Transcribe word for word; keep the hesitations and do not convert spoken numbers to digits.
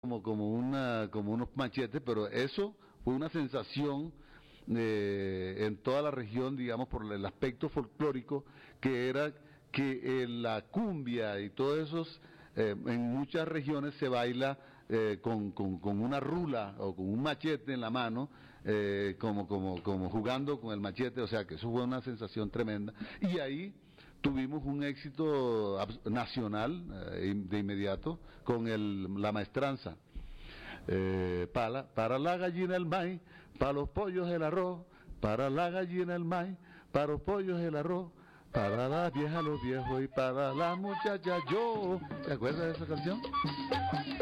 como, como, una, como unos machetes, pero eso fue una sensación eh, en toda la región, digamos, por el aspecto folclórico, que era que eh, la cumbia y todos esos, eh, en muchas regiones se baila eh, con, con, con una rula o con un machete en la mano, eh, como, como, como jugando con el machete, o sea que eso fue una sensación tremenda. Y ahí tuvimos un éxito nacional eh, de inmediato con el, la maestranza. Eh, para, para la gallina el maíz, para los pollos el arroz, para la gallina el maíz, para los pollos el arroz, para las viejas los viejos y para las muchachas yo. ¿Te acuerdas de esa canción?